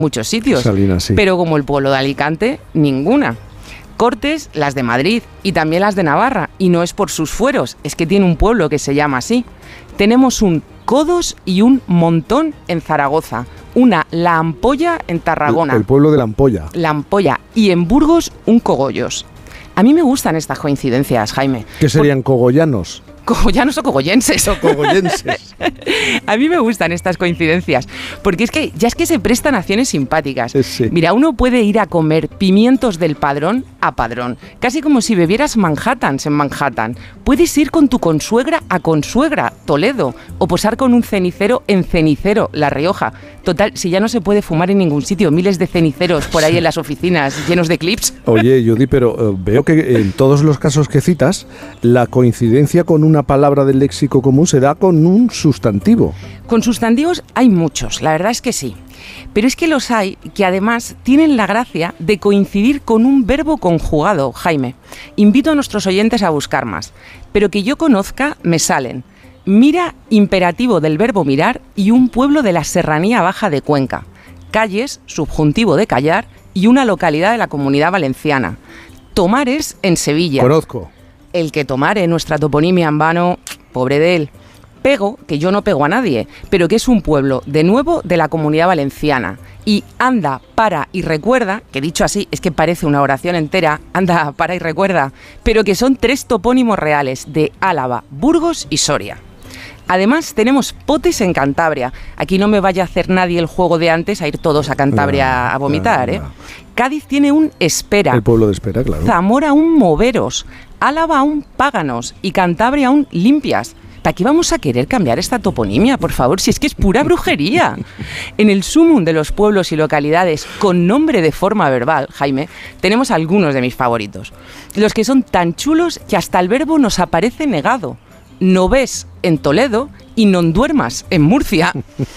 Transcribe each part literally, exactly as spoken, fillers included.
muchos sitios, Salinas, sí. Pero como el pueblo de Alicante, ninguna. Cortes, las de Madrid y también las de Navarra, y no es por sus fueros, es que tiene un pueblo que se llama así. Tenemos un Codos y un Montón en Zaragoza, una La Ampolla en Tarragona. El, el pueblo de La Ampolla. La Ampolla, y en Burgos un Cogollos. A mí me gustan estas coincidencias, Jaime. ¿Qué serían por... cogollanos? Cogollanos o cogollenses. O cogollenses. A mí me gustan estas coincidencias, porque es que ya es que se prestan acciones simpáticas. Sí. Mira, uno puede ir a comer pimientos del Padrón a Padrón, casi como si bebieras Manhattans en Manhattan. Puedes ir con tu consuegra a Consuegra, Toledo, o posar con un cenicero en Cenicero, La Rioja. Total, si ya no se puede fumar en ningún sitio, miles de ceniceros por ahí en las oficinas llenos de clips. Oye, Judy, pero uh, veo que en todos los casos que citas, la coincidencia con una palabra del léxico común se da con un sustantivo. Con sustantivos hay muchos, la verdad es que sí. Pero es que los hay que además tienen la gracia de coincidir con un verbo conjugado, Jaime. Invito a nuestros oyentes a buscar más, pero que yo conozca me salen. Mira, imperativo del verbo mirar, y un pueblo de la Serranía Baja de Cuenca. Calles, subjuntivo de callar, y una localidad de la Comunidad Valenciana. Tomares en Sevilla. Conozco. El que tomare nuestra toponimia en vano, pobre de él. Pego, que yo no pego a nadie, pero que es un pueblo, de nuevo, de la Comunidad Valenciana. Y anda, para y recuerda, que dicho así es que parece una oración entera, anda, para y recuerda, pero que son tres topónimos reales de Álava, Burgos y Soria. Además, tenemos Potes en Cantabria. Aquí no me vaya a hacer nadie el juego de antes a ir todos a Cantabria no, a vomitar, no, no. ¿eh? Cádiz tiene un Espera. El pueblo de Espera, claro. Zamora un Moveros. Álava un Páganos. Y Cantabria un Limpias. ¿Para qué vamos a querer cambiar esta toponimia, por favor? Si es que es pura brujería. En el sumum de los pueblos y localidades con nombre de forma verbal, Jaime, tenemos algunos de mis favoritos. Los que son tan chulos que hasta el verbo nos aparece negado. No ves en Toledo y non duermas en Murcia.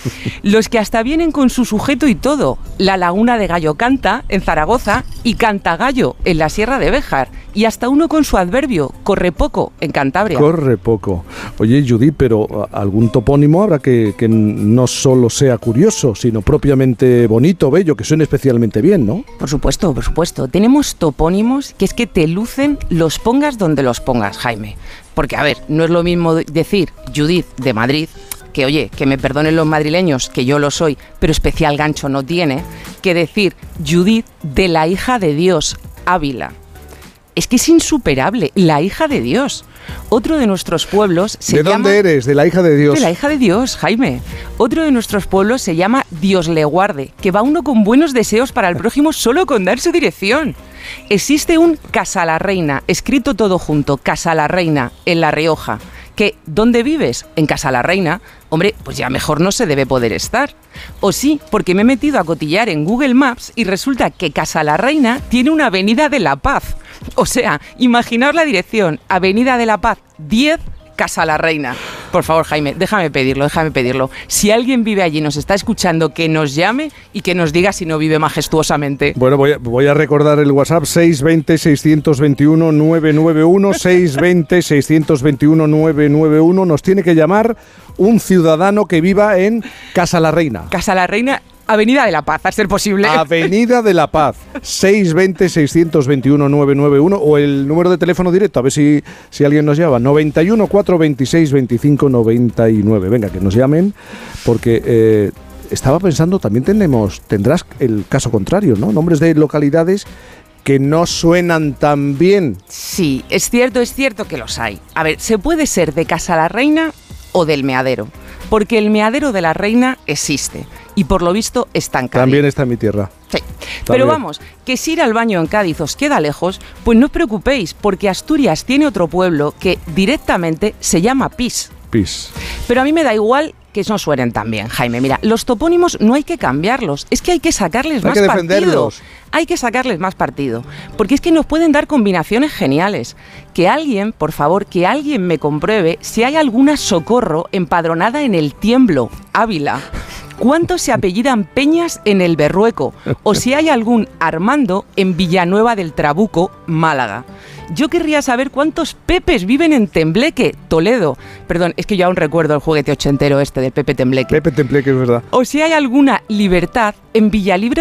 Los que hasta vienen con su sujeto y todo. La Laguna de Gallo Canta en Zaragoza y Cantagallo en la Sierra de Béjar. Y hasta uno con su adverbio, corre poco en Cantabria. Corre poco. Oye, Judy, pero algún topónimo habrá que, que no solo sea curioso, sino propiamente bonito, bello, que suene especialmente bien, ¿no? Por supuesto, por supuesto. Tenemos topónimos que es que te lucen, los pongas donde los pongas, Jaime. Porque, a ver, no es lo mismo decir Judith de Madrid, que oye, que me perdonen los madrileños, que yo lo soy, pero especial gancho no tiene, que decir Judith de la hija de Dios, Ávila. Es que es insuperable, la hija de Dios. Otro de nuestros pueblos se llama... ¿De dónde eres? ¿De la hija de Dios? De la hija de Dios, Jaime. Otro de nuestros pueblos se llama Dios le guarde, que va uno con buenos deseos para el prójimo solo con dar su dirección. Existe un Casa la Reina, escrito todo junto, Casa la Reina, en La Rioja, que ¿dónde vives? En Casa la Reina. Hombre, pues ya mejor no se debe poder estar. O sí, porque me he metido a cotillar en Google Maps y resulta que Casa la Reina tiene una avenida de La Paz. O sea, imaginaos la dirección, Avenida de la Paz diez, Casa la Reina. Por favor, Jaime, déjame pedirlo, déjame pedirlo. Si alguien vive allí y nos está escuchando, que nos llame y que nos diga si no vive majestuosamente. Bueno, voy a, voy a recordar el WhatsApp seis dos cero, seis dos uno, nueve nueve uno, seis dos cero, seis dos uno, nueve nueve uno. Nos tiene que llamar un ciudadano que viva en Casa la Reina. Casa la Reina, Avenida de la Paz, a ser posible. Avenida de la Paz, seis dos cero, seis dos uno, nueve nueve uno, o el número de teléfono directo, a ver si, si alguien nos llama, noventa y uno, cuatrocientos veintiséis, veinticinco noventa y nueve. Venga, que nos llamen, porque eh, estaba pensando, también tenemos, tendrás el caso contrario, ¿no? Nombres de localidades que no suenan tan bien. Sí, es cierto, es cierto que los hay. A ver, se puede ser de Casa la Reina o del Meadero, porque el Meadero de la Reina existe y por lo visto está en Cádiz. También está en mi tierra. Sí, pero vamos, que si ir al baño en Cádiz os queda lejos, pues no os preocupéis, porque Asturias tiene otro pueblo que directamente se llama Pis. Pis. Pero a mí me da igual que no suenen tan bien, Jaime. Mira, los topónimos no hay que cambiarlos, es que hay que sacarles hay más que partido. Hay que sacarles más partido, porque es que nos pueden dar combinaciones geniales. Que alguien, por favor, que alguien me compruebe si hay alguna Socorro empadronada en el Tiemblo, Ávila. ¿Cuántos se apellidan Peñas en el Berrueco? O si hay algún Armando en Villanueva del Trabuco, Málaga. Yo querría saber cuántos Pepes viven en Tembleque, Toledo. Perdón, es que yo aún recuerdo el juguete ochentero este del Pepe Tembleque. Pepe Tembleque, es verdad. O si hay alguna Libertad en Villalibre